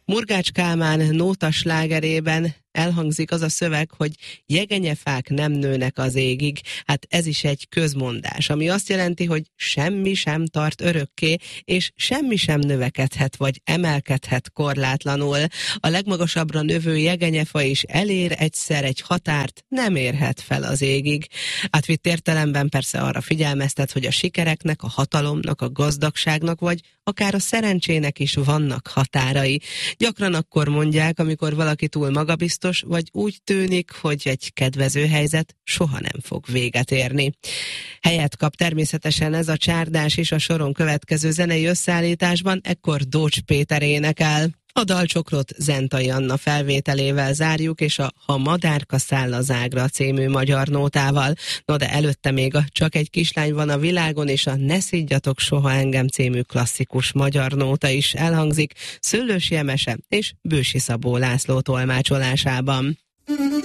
Murgács Kálmán nótaslágerében elhangzik az a szöveg, hogy jegenyefák nem nőnek az égig. Hát ez is egy közmondás, ami azt jelenti, hogy semmi sem tart örökké, és semmi sem növekedhet vagy emelkedhet korlátlanul. A legmagasabbra növő jegenyefa is elér egyszer egy határt, nem érhet fel az égig. Átvitt értelemben persze arra figyelmeztet, hogy a sikereknek, a hatalomnak, a gazdagságnak vagy akár a szerencsének is vannak határai. Gyakran akkor mondják, amikor valaki túl magabiztos, vagy úgy tűnik, hogy egy kedvező helyzet soha nem fog véget érni. Helyet kap természetesen ez a csárdás is a soron következő zenei összeállításban, ekkor Dócs Péter énekel. A dalcsokrot Zentai Anna felvételével zárjuk, és a Ha madárka száll az ágra című magyar nótával. No de előtte még a Csak egy kislány van a világon és a Ne szidjatok soha engem című klasszikus magyar nóta is elhangzik Szőlősi Emese és Bősi Szabó László tolmácsolásában.